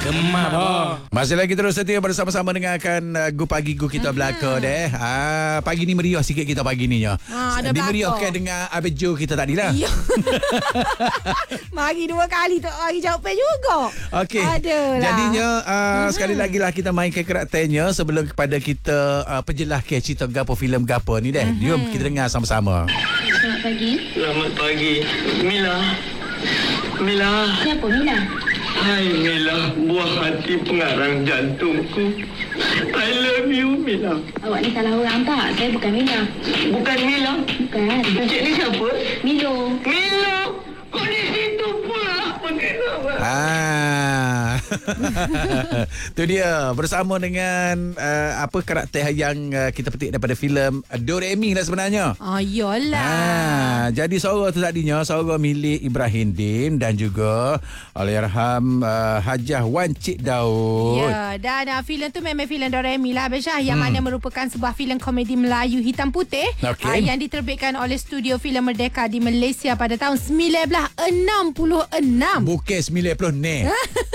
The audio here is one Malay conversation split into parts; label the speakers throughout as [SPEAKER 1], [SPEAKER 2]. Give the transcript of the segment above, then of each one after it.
[SPEAKER 1] Gemar
[SPEAKER 2] Masih lagi terus setia bersama-sama dengarkan Gu Pagi Gu kita belakang deh. Pagi ni meriah sikit kita pagi ni nya.
[SPEAKER 3] Ada
[SPEAKER 2] dimeriahkan dengan Abang Jo kita tadi lah.
[SPEAKER 3] Ya. Mari 2 kali tak mari jawapan juga.
[SPEAKER 2] Okey.
[SPEAKER 3] Adalah.
[SPEAKER 2] Jadinya sekali lagi lah kita mainkan karakternya sebelum kepada kita penjelaskan cerita gapo filem gapo ni deh. Jom kita dengar sama-sama.
[SPEAKER 4] Selamat pagi.
[SPEAKER 1] Selamat pagi. Mila.
[SPEAKER 4] Siapa Mila?
[SPEAKER 1] Hai Mila, buah hati pengarang jantungku. I love you Mila.
[SPEAKER 4] Awak ni salah orang tak? Saya bukan Mila.
[SPEAKER 1] Bukan Mila.
[SPEAKER 4] Bukan.
[SPEAKER 1] Encik ni siapa?
[SPEAKER 4] Milo.
[SPEAKER 1] Mila. Kau di situ pula.
[SPEAKER 2] Tu dia bersama dengan apa karakter yang kita petik daripada filem Doremi lah sebenarnya.
[SPEAKER 3] Yolah.
[SPEAKER 2] Jadi suara tu tadinya suara milik Ibrahim Dim dan juga Allahyarham Hajah Wan Cik Daud.
[SPEAKER 3] Ya, dan filem tu memang filem Doremi lah Abang yang mana merupakan sebuah filem komedi Melayu hitam putih yang diterbitkan oleh Studio Filem Merdeka di Malaysia pada tahun 1966.
[SPEAKER 2] Bukan 90 ni.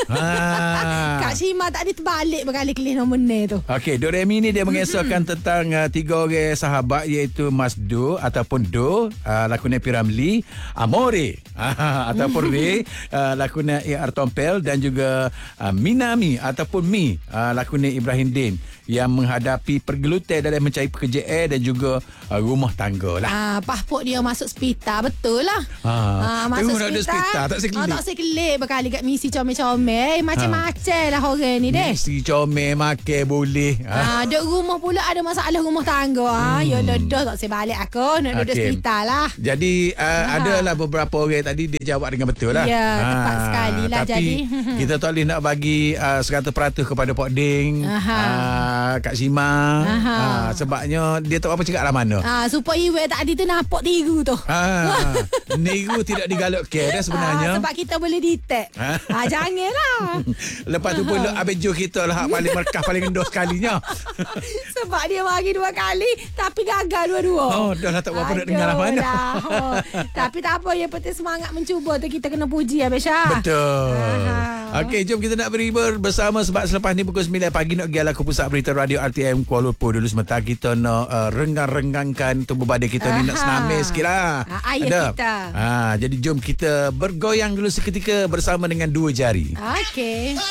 [SPEAKER 3] Kak Syima tadi terbalik berkali kelih nombor ni tu.
[SPEAKER 2] Okey, Doremi ni dia mengisahkan tentang 3 orang sahabat iaitu Mas Do ataupun Do, lakonan Piramli, Amore ataupun Ray, lakonan A.R. Tompel dan juga Minami ataupun Mi, lakonan Ibrahim Din yang menghadapi pergelutan dalam mencari pekerjaan dan juga rumah tangga lah.
[SPEAKER 3] Pasport dia masuk hospital, betul lah.
[SPEAKER 2] Masuk hospital tak sekelip.
[SPEAKER 3] Tak sekelip berkali kat misi comel-comel. Macam-macam lah orang ni deh.
[SPEAKER 2] Misi comel, makan boleh.
[SPEAKER 3] Duduk rumah pula ada masalah rumah tangga. Ya dah tak saya balik aku. Nak duduk hospital lah.
[SPEAKER 2] Jadi adalah beberapa orang tadi dia jawab dengan betul lah.
[SPEAKER 3] Ya, tepat sekali lah.
[SPEAKER 2] Tapi
[SPEAKER 3] jadi
[SPEAKER 2] kita tak boleh nak bagi 100% kepada Pak Ding, Kak Syima, sebabnya dia tak apa cakap lah mana.
[SPEAKER 3] supaya iwe tadi tu nampak tiru tu.
[SPEAKER 2] Niru tidak digalakkan dah sebenarnya.
[SPEAKER 3] Sebab kita boleh detect. Janganlah.
[SPEAKER 2] Lepas tu pula Abang Jo kita lah hak paling markah paling rendah sekalinya.
[SPEAKER 3] Sebab dia bagi 2 kali tapi gagal dua-dua.
[SPEAKER 2] Dah lah tak apa nak dengar lah mana.
[SPEAKER 3] Tapi tak apa, yang penting semangat mencuba tu kita kena puji Abang Syah.
[SPEAKER 2] Betul. Okey, jom kita nak beribar bersama sebab selepas ni pukul 9 pagi nak pergi ke pusat berita radio RTM Kuala Lumpur dulu sebentar. Kita nak renggang-renggangkan tubuh badan kita ni, nak senamai sikit lah.
[SPEAKER 3] Ayat kita.
[SPEAKER 2] Jadi jom kita bergoyang dulu seketika bersama dengan 2 jari.
[SPEAKER 3] Okey.